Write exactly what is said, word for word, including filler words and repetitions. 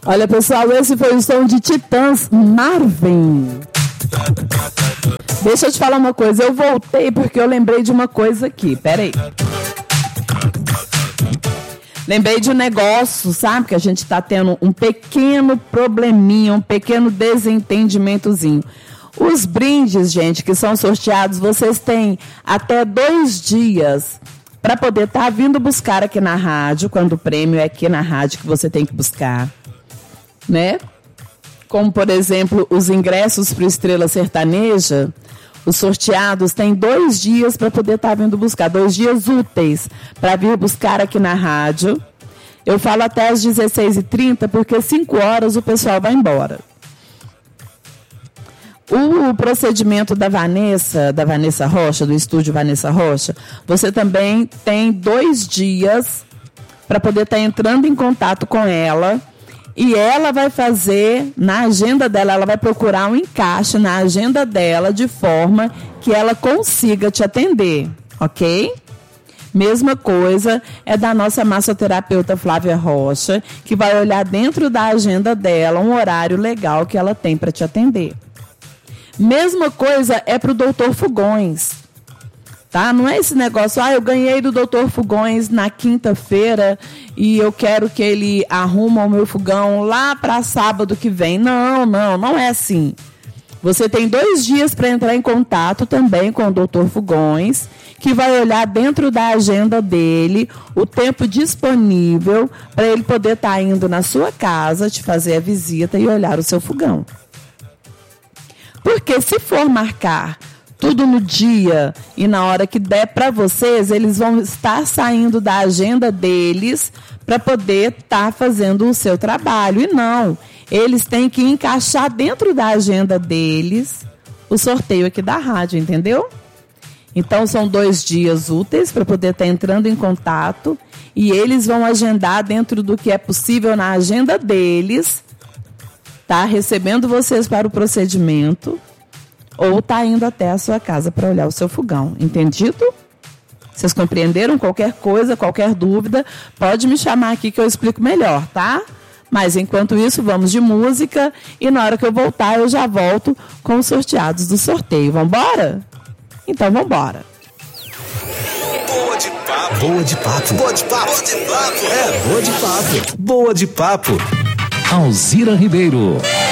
Olha, pessoal, esse foi o som de Titãs, Marvin. Deixa eu te falar uma coisa, eu voltei porque eu lembrei de uma coisa aqui, peraí. Lembrei de um negócio, sabe, que a gente tá tendo um pequeno probleminha, um pequeno desentendimentozinho. Os brindes, gente, que são sorteados, vocês têm até dois dias para poder estar tá vindo buscar aqui na rádio, quando o prêmio é aqui na rádio que você tem que buscar, né? Como, por exemplo, os ingressos para o Estrela Sertaneja, os sorteados têm dois dias para poder estar tá vindo buscar, dois dias úteis para vir buscar aqui na rádio. Eu falo até às dezesseis e trinta, porque cinco horas o pessoal vai embora. O procedimento da Vanessa, da Vanessa Rocha, do estúdio Vanessa Rocha, você também tem dois dias para poder estar tá entrando em contato com ela. E ela vai fazer, na agenda dela, ela vai procurar um encaixe na agenda dela de forma que ela consiga te atender, ok? Mesma coisa é da nossa massoterapeuta Flávia Rocha, que vai olhar dentro da agenda dela um horário legal que ela tem para te atender. Mesma coisa é para o doutor Fugões. Tá? Não é esse negócio, ah, eu ganhei do doutor Fugões na quinta-feira e eu quero que ele arruma o meu fogão lá para sábado que vem. Não, não, não é assim. Você tem dois dias para entrar em contato também com o doutor Fugões, que vai olhar dentro da agenda dele o tempo disponível para ele poder estar tá indo na sua casa, te fazer a visita e olhar o seu fogão. Porque se for marcar tudo no dia e na hora que der para vocês, eles vão estar saindo da agenda deles para poder estar tá fazendo o seu trabalho. E não, eles têm que encaixar dentro da agenda deles o sorteio aqui da rádio, entendeu? Então são dois dias úteis para poder estar tá entrando em contato e eles vão agendar dentro do que é possível na agenda deles, tá? Recebendo vocês para o procedimento, ou tá indo até a sua casa para olhar o seu fogão. Entendido? Vocês compreenderam? Qualquer coisa, qualquer dúvida, pode me chamar aqui que eu explico melhor, tá? Mas enquanto isso, vamos de música e na hora que eu voltar, eu já volto com os sorteados do sorteio. Vambora? Então vambora. Boa de papo. Boa de papo. Boa de papo. Boa de papo. É, boa de papo. Boa de papo. Alzira Ribeiro.